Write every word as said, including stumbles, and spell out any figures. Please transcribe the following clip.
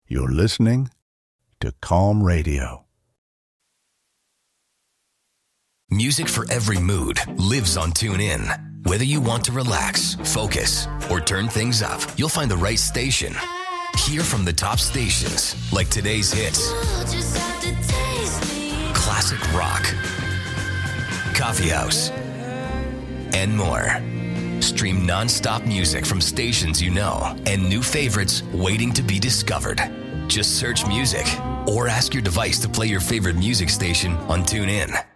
You're listening to Calm Radio. Music for every mood lives on TuneIn. Whether you want to relax, focus, or turn things up, you'll find the right station. Hear from the top stations, like today's hits, classic rock, coffee house, and more. Stream non-stop music from stations you know and new favorites waiting to be discovered. Just search music or ask your device to play your favorite music station on TuneIn.